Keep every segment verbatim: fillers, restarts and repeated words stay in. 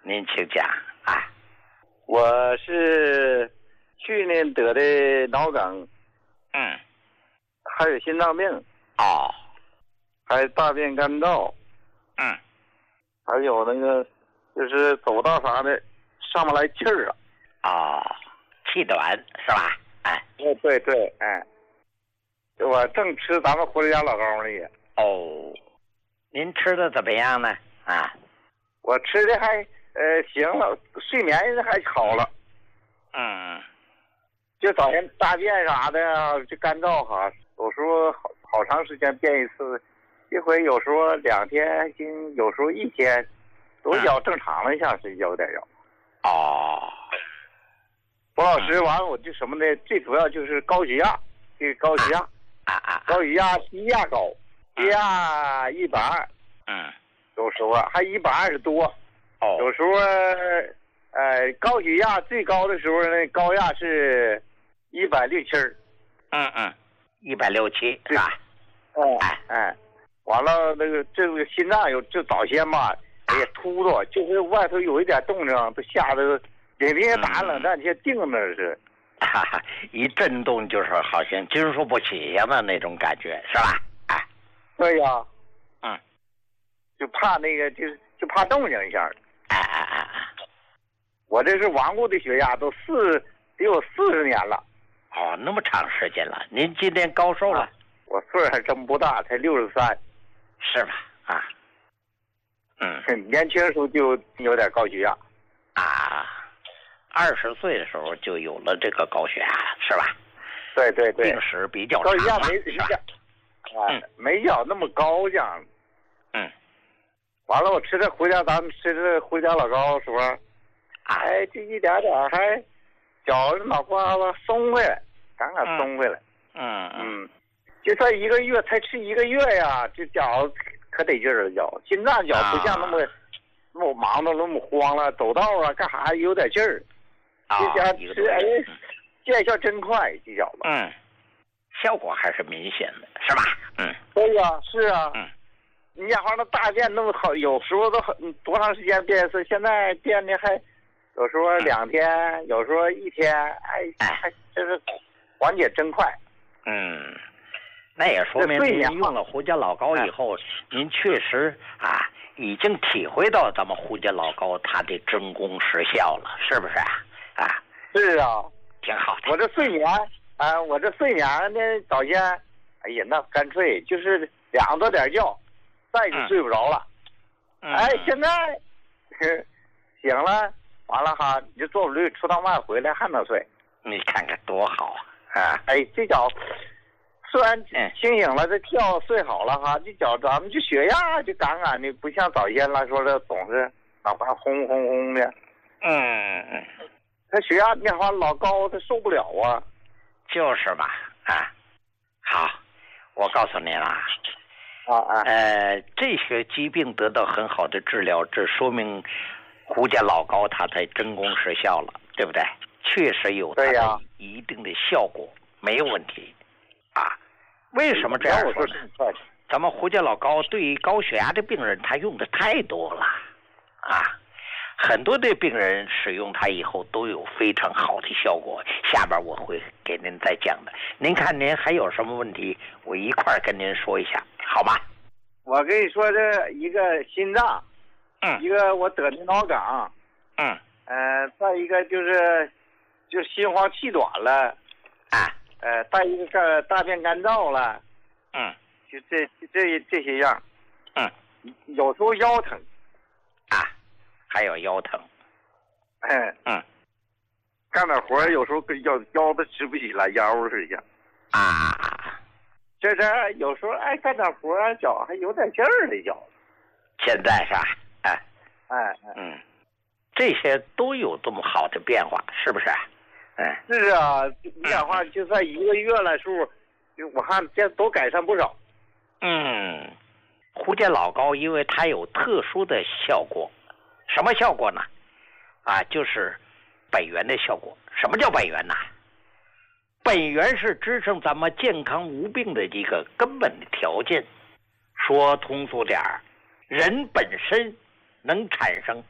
您请讲啊。 我是去年得的脑梗， 嗯， 还有心脏病， 哦， 还有大便干燥， 嗯， 还有那个就是走道啥的上不来气儿啊。 哦，气短是吧？哎， 对对对，哎，我正吃咱们回家老高呢也。 哦，您吃的怎么样呢？啊， 我吃的还呃行了，睡眠还好了。 嗯， 就早晨大便啥的就干燥哈，有时候好好长时间便一次，一回有时候两天经，有时候一天，都较正常了，像是有点有。 哦， 郭老师，完了我就什么呢？最主要就是高血压，这个高血压， 啊啊， 高血压低压高，低压一百二， 嗯， 有时候还一百二十多， 哦， 有时候呃高血压最高的时候呢，高压是一百六七， 嗯嗯，一百六七是吧？ 哎哎，完了那个这个心脏有就早先吧，哎呀突突，就是外头有一点动静，都吓得顶天打冷战，就定那是， 哈哈，一震动就是好像经受不起呀的那种感觉，是吧？哎， 对呀， 嗯， 就怕那个就是就怕动静一下， 哎哎哎哎， 我这是顽固的血压，都四得有四十年了。 哦，那么长时间了，您今年高寿了？ 啊、我岁数还真不大，才六十三， 是吧？啊，嗯， 年轻的时候就有点高血压， 啊，二十岁的时候就有了这个高血压，是吧？ 对对对， 病史比较高血压长， 没是吧？ 哎，没要那么高这样。 嗯， 完了，我吃这回家，咱们吃这回家老高时候，哎，这一点点还脚脑瓜子松回来，刚刚松回来。 嗯嗯，就算一个月才吃一个月呀，这脚可得劲儿了，脚心脏脚不像那么、啊、那么忙的那么慌了，走道啊干啥有点劲儿。 啊， 这家吃哎，见效真快，这小子。 嗯，效果还是明显的，是吧？嗯， 对呀、啊，是啊。 嗯， 你家伙那大便那么好，有时候都很多长时间便一次，现在便的还有时候两天，嗯、有时候一天，哎，还就是缓解真快。 嗯，那也说明您用了胡家老高以后，您确实啊已经体会到咱们胡家老高它的真功实效了，是不是啊？啊， 是啊， 挺好的。 我这睡眠啊，我这睡眠呢，早先，哎呀，那干脆就是两多点觉，再就睡不着了。 嗯、 哎，现在醒了，完了哈，你就坐不溜出趟外回来还能睡。 你看看多好啊！ 啊，哎，这脚虽然清醒了，这觉睡好了哈，这脚咱们这血压就杠杠的，不像早先来说的总是哪怕轰轰轰的。 嗯嗯。 他血压变化老高，他受不了啊。 就是吧，啊，好，我告诉您啊， 啊啊， 呃，这些疾病得到很好的治疗，这说明胡家老高他才真功实效了，对不对？确实有它的一定的效果，没有问题啊。为什么这样说呢？咱们胡家老高对于高血压的病人，他用的太多了啊。很多的病人使用它以后都有非常好的效果，下边我会给您再讲的。您看您还有什么问题，我一块儿跟您说一下，好吗？ 我跟你说，这一个心脏， 嗯， 一个我得的脑梗， 嗯， 呃，再一个就是就是心慌气短了， 啊， 呃，再一个个大便干燥了， 嗯， 就这这这些样， 嗯， 有时候腰疼， 啊。还有腰疼， 哎， 嗯， 干点活有时候跟腰腰都直不起来，腰是一样， 啊， 这这有时候哎干点活脚还有点劲儿的脚， 现在是吧？哎， 哎， 嗯，这些都有这么好的变化，是不是？哎， 是啊，你讲话就算一个月来数，我看这都改善不少。 嗯，胡家老高因为它有特殊的效果。什么效果呢？啊，就是本源的效果。什么叫本源呢？本源是支撑咱们健康无病的一个根本的条件。说通俗点儿，人本身能产生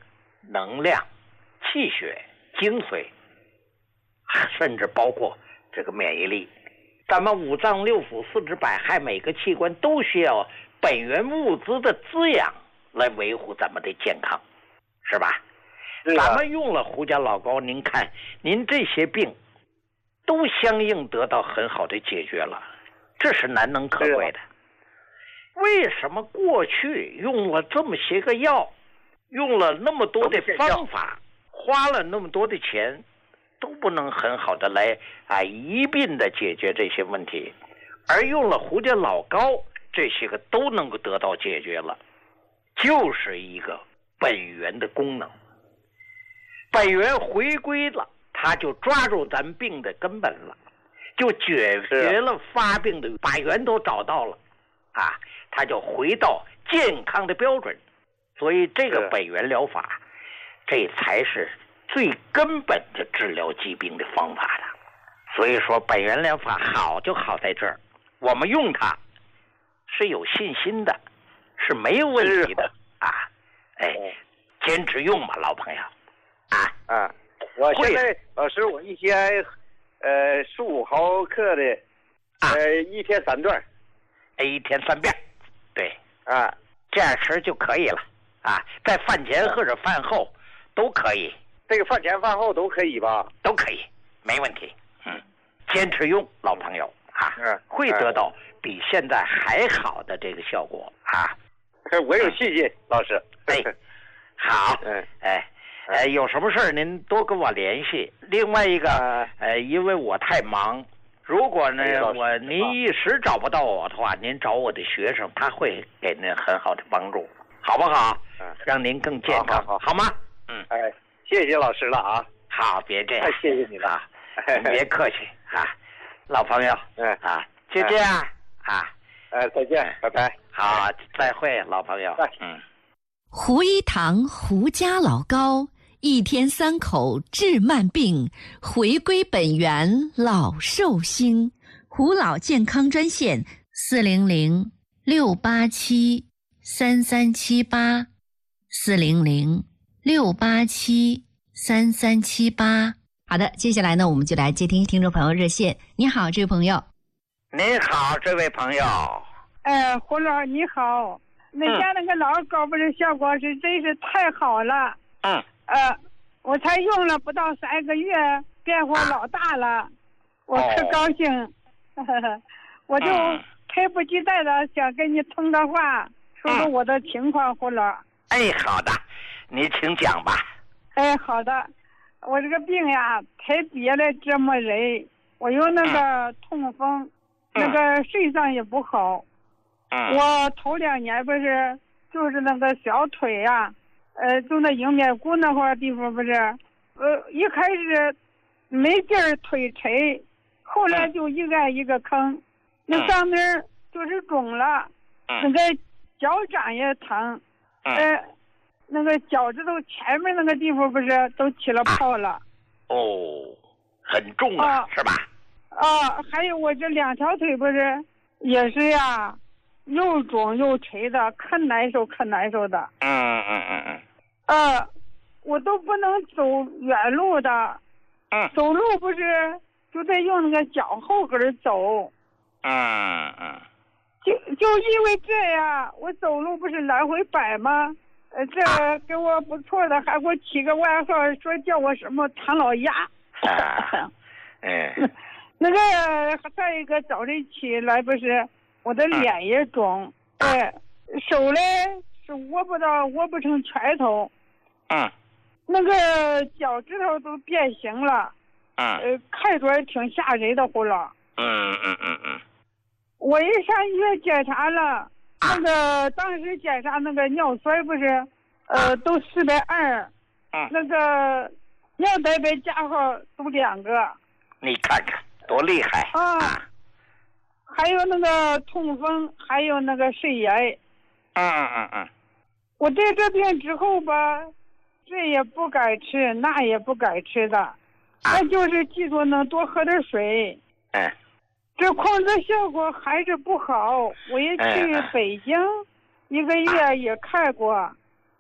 能量、气血、精髓，甚至包括这个免疫力。咱们五脏六腑四肢百骸每个器官都需要本源物质的滋养来维护咱们的健康，是吧？是啊、咱们用了胡家老膏，您看您这些病都相应得到很好的解决了，这是难能可贵的。为什么过去用了这么些个药，用了那么多的方法，花了那么多的钱，都不能很好的来啊一并的解决这些问题，而用了胡家老膏，这些个都能够得到解决了，就是一个本源的功能。本源回归了，他就抓住咱病的根本了，就解决了发病的，把源头找到了啊，他就回到健康的标准。所以这个本源疗法，这才是最根本的治疗疾病的方法的。所以说本源疗法好就好在这儿，我们用它是有信心的，是没有问题的啊！哎，坚持用吧，老朋友啊！ 啊，我现在老师，我一天呃十五毫克的，呃一天三段， 一天三遍，对啊， 这样吃就可以了啊，在饭前或者饭后都可以。 这个饭前饭后都可以吧？ 都可以，没问题。嗯，坚持用，老朋友啊， 嗯， 会得到比现在还好的这个效果啊。 我有信心，老师。 哎，好，嗯，哎，呃，有什么事儿您多跟我联系。另外一个，呃，因为我太忙，如果呢我您一时找不到我的话，您找我的学生，他会给您很好的帮助，好不好？嗯，让您更健康， 好， 好吗？嗯， 哎。谢谢老师了啊！ 好，别这样， 太谢谢你了， 别客气啊，老朋友， 嗯啊，就这样啊， 呃，再见，拜拜， 好，再会，老朋友，嗯。 胡一堂胡家老膏，一天三口治慢病，回归本源老寿星。胡老健康专线：四零零六八七三三七八，四零零。六八七三三七八。好的，接下来呢，我们就来接听听众朋友热线。你好，这位朋友。 你好，这位朋友。 呃，胡老你好，那家那个老膏不是效果是真是太好了。 嗯。 呃，我才用了不到三个月，变化老大了，啊、我可高兴。哦、我就迫不及待的想跟你通个话，说说我的情况，胡老。 哎，好的。你请讲吧。 哎，好的，我这个病呀，太别的折磨人。我有那个痛风，嗯、那个肾脏也不好。嗯、我头两年不是就是那个小腿呀、啊，呃，就那迎面骨那块地方不是，呃，一开始没劲儿腿沉，后来就一按一个坑，嗯、那上面就是肿了，嗯、那个脚掌也疼，嗯、呃。那个脚趾头前面那个地方不是都起了泡了、啊、 哦，很重啊、哦、是吧？ 啊，还有我这两条腿不是也是呀，又肿又垂的，可难受可难受的。 嗯嗯嗯嗯。 呃，我都不能走远路的。 嗯。 走路不是就得用那个脚后跟走。 嗯嗯。 就就因为这样，我走路不是来回摆吗？呃，这给我不错的，还给我起个外号，说叫我什么唐老鸭。 啊，嗯， 那个再一个早晨起来不是，我的脸也肿，哎、啊呃，手嘞是握不到，握不成拳头。 嗯。 那个脚趾头都变形了。 嗯。 呃，看着也挺吓人的，胡老。 嗯嗯嗯嗯。 我一上医院检查了。那个当时检查那个尿酸不是，呃，都四百二， 嗯， 那个尿蛋白加号都两个。 你看看多厉害啊！啊还有那个痛风，还有那个肾炎。 嗯嗯嗯。 我得这病之后吧，这也不敢吃，那也不敢吃的，那、啊、就是记住能多喝点水。 嗯。 这控制效果还是不好，我也去北京、哎、一个月也看过，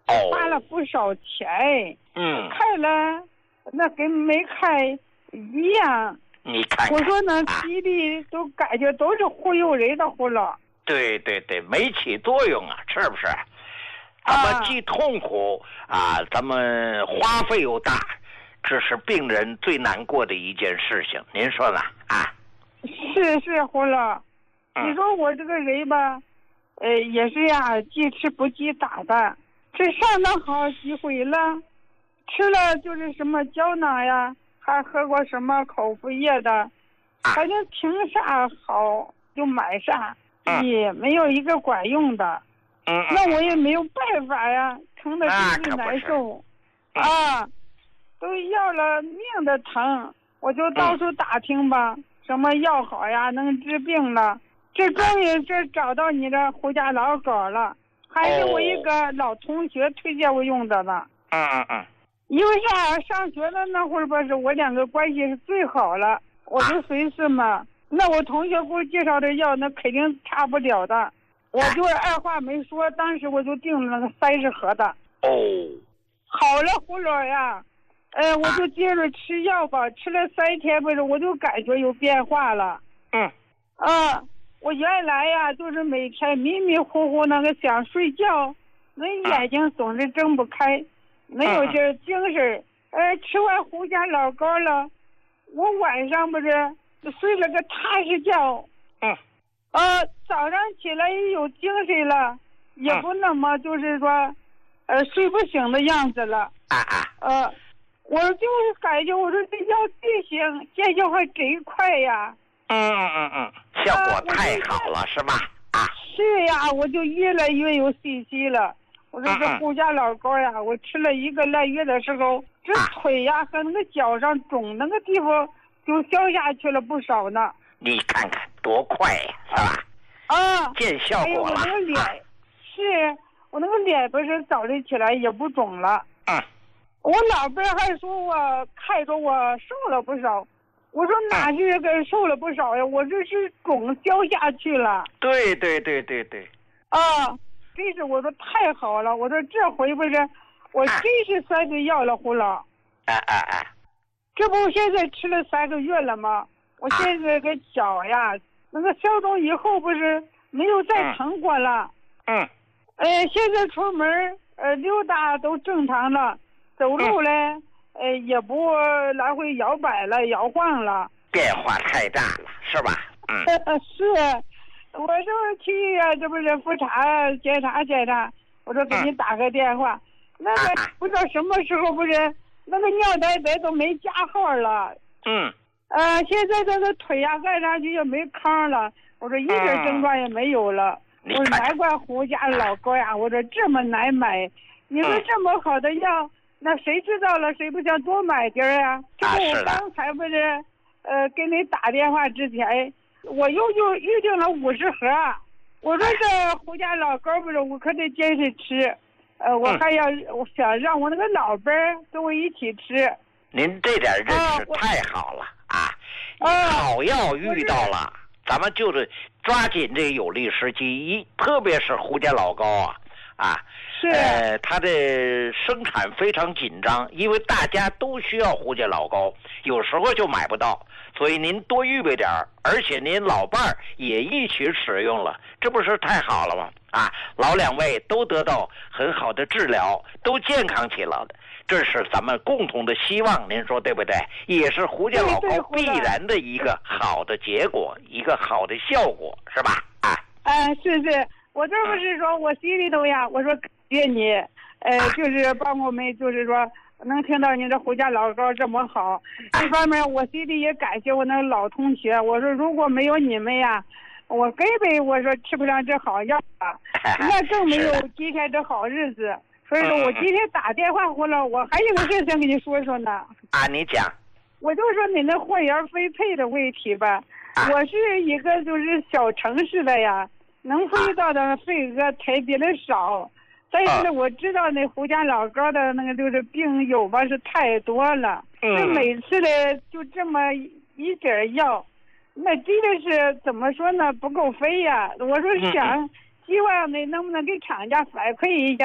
哦， 花了不少钱。 嗯， 开了，那跟没开一样。 你看看， 我说那西医都感觉都是忽悠人的葫芦。 对对对，没起作用啊，是不是？咱们既痛苦啊，咱们花费又大，这是病人最难过的一件事情，您说呢？啊， 是是，葫芦，嗯、你说我这个人吧，呃，也是呀，记吃不记打的，这上当好几回了，吃了就是什么胶囊呀，还喝过什么口服液的，反正听啥好就买啥，嗯、也没有一个管用的。 嗯， 那我也没有办法呀，疼的真是难受，啊，啊，都要了命的疼，我就到处打听吧，嗯、什么药好呀，能治病了。这终于这找到你这胡家老狗了，还是我一个老同学推荐我用的呢。 嗯嗯嗯。 因为啥？上学的那会儿吧，是我两个关系是最好了，我就随是嘛。那我同学给我介绍的药，那肯定差不了的。我就是二话没说，当时我就订了那个三十盒的。 哦， 好了，胡老呀，呃，我就接着吃药吧，吃了三天不是，我就感觉有变化了。 嗯， 啊，我原来呀，就是每天迷迷糊糊那个想睡觉，那眼睛总是睁不开，没有这精神。呃，吃完胡家老膏了，我晚上不是睡了个踏实觉。 嗯。 呃，早上起来也有精神了，也不那么就是说，呃，睡不醒的样子了。 啊啊。 呃，我就是感觉我说这药进行见效还真快呀。 嗯嗯嗯嗯，效果太好了，是吧？啊。 是呀，我就越来越有信心了。我说这胡家老膏呀，我吃了一个来月的时候，这腿呀和那个脚上肿那个地方就消下去了不少呢。 你看看多快呀，是吧？ 啊， 见效果了。 哎、我那个脸、啊、是我那个脸不是早晨起来也不肿了。 嗯。 我老伴还说我看着我瘦了不少，我说哪是这个瘦了不少呀？嗯、我这是肿消下去了。 对对对对对。 啊，真是我说太好了！我说这回不是我真是算对药了，胡老。 啊啊啊！ 这不现在吃了三个月了吗？我现在个脚呀，啊、那个消肿以后不是没有再疼过了。 嗯。 呃，现在出门呃溜达都正常了，走路嘞，嗯、呃也不来回摇摆了、摇晃了。 变化太大了，是吧？嗯。 是，我就是去呀、啊，这不是复查检查检查，我说给你打个电话。嗯、那个不知道什么时候不是那个尿袋袋都没加号了。 嗯。 呃，现在这个腿呀、啊，按上去也没糠了。我说一点症状也没有了。嗯、我说难怪胡家老膏呀，我说这么难买。你说这么好的药，嗯、那谁知道了，谁不想多买点儿呀？这不我刚才不是，呃，给你打电话之前，我又又预定了五十盒。我说这胡家老膏不是，我可得坚持吃。呃，我还要，嗯、我想让我那个老伴儿跟我一起吃。 您这点认识太好了。啊，好药遇到了，咱们就是抓紧这个有利时机，一特别是胡家老膏啊，啊， 是， 呃，它的生产非常紧张，因为大家都需要胡家老膏，有时候就买不到，所以您多预备点儿，而且您老伴儿也一起使用了，这不是太好了吗？啊，老两位都得到很好的治疗，都健康起来了。这是咱们共同的希望，您说对不对？也是胡家老膏必然的一个好的结果，一个好的效果，是吧？啊， 啊，是是，我这不是说我心里头呀，我说感谢你，呃，就是帮我们，就是说能听到你这胡家老膏这么好，一方面我心里也感谢我那老同学，我说如果没有你们呀，我根本我说吃不上这好药啊，那更没有今天这好日子。所以说我今天打电话回来，我还有个事想跟你说说呢。 啊，你讲。 我就说你那货源分配的问题吧，啊、我是一个就是小城市的呀，能分到的份额特别的少。但是呢，我知道那胡家老膏的那个就是病友吧是太多了，那、嗯、每次的就这么一点药，那真的是怎么说呢，不够分呀。我说想。嗯希望你能不能给厂家反馈一下，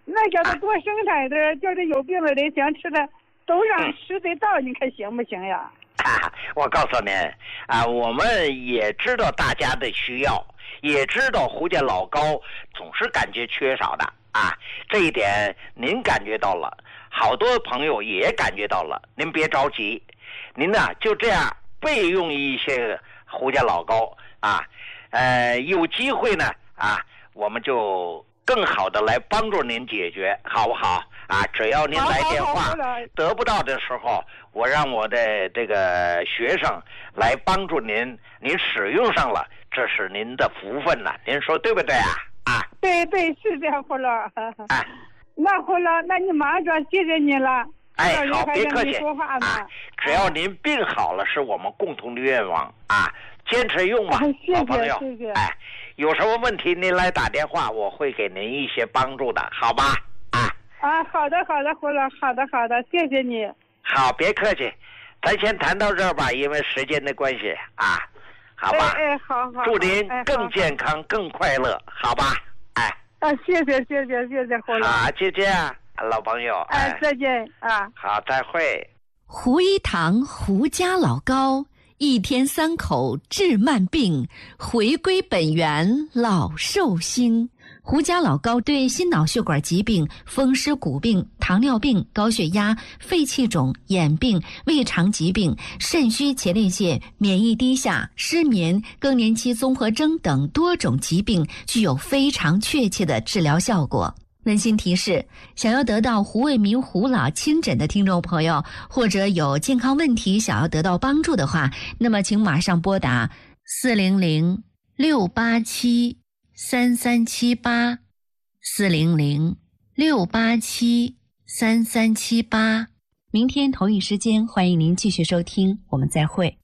那叫他多生产点，叫这有病的人想吃的都让吃得到，你看行不行呀？ 啊，我告诉您啊，我们也知道大家的需要，也知道胡家老高总是感觉缺少的啊，这一点您感觉到了，好多朋友也感觉到了，您别着急，您呢就这样备用一些胡家老高啊，呃，有机会呢啊，我们就更好的来帮助您解决，好不好？啊，只要您来电话，得不到的时候，我让我的这个学生来帮助您，您使用上了，这是您的福分了，您说对不对啊？啊， 对对，是这样，胡老。 哎， 那胡老，那你马上谢谢你了。 哎，好，别客气啊！ 只要您病好了，是我们共同的愿望啊！坚持用吧， 好朋友。 谢谢。 哎，有什么问题您来打电话，我会给您一些帮助的，好吧？啊啊，好的好的，胡老，好的好的，谢谢你。 好，别客气，咱先谈到这儿吧，因为时间的关系啊，好吧？ 哎哎，好好。 祝您更健康、更快乐，好吧？哎。 啊，谢谢谢谢谢谢胡老。 好，就这样，老朋友。 哎，哎再见啊。 好，再会。 胡一堂胡家老高，一天三口治慢病，回归本源老寿星。胡家老高对心脑血管疾病、风湿骨病、糖尿病、高血压、肺气肿、眼病、胃肠疾病、肾虚前列腺、免疫低下、失眠、更年期综合征等多种疾病具有非常确切的治疗效果。温馨提示，想要得到胡卫民胡老亲诊的听众朋友，或者有健康问题想要得到帮助的话，那么请马上拨打四零零六八七三三七八，四零零六八七三三七八。明天同一时间，欢迎您继续收听，我们再会。